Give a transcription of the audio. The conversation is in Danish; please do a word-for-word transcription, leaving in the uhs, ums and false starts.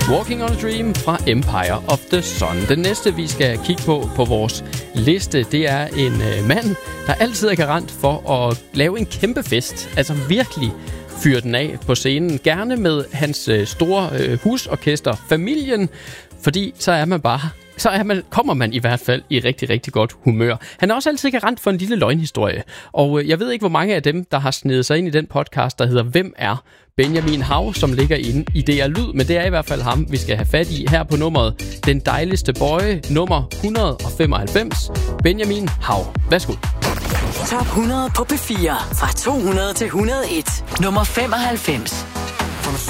Walking on a Dream fra Empire of the Sun. Den næste, vi skal kigge på på vores liste, det er en øh, mand, der altid er garant for at lave en kæmpe fest. Altså virkelig fyre den af på scenen. Gerne med hans øh, store øh, husorkester, familien, fordi så er man bare... så er man, kommer man i hvert fald i rigtig, rigtig godt humør. Han er også altid garant for en lille løgnhistorie. Og øh, jeg ved ikke, hvor mange af dem, der har snedet sig ind i den podcast, der hedder Hvem er Benjamin Hav, som ligger inde i D R Lyd. Men det er i hvert fald ham, vi skal have fat i her på nummeret Den Dejligste Boy, nummer et hundrede og femoghalvfems. Benjamin Hav. Værsgo. Top hundrede på P fire. Fra to hundrede til et hundrede og en. Nummer femoghalvfems.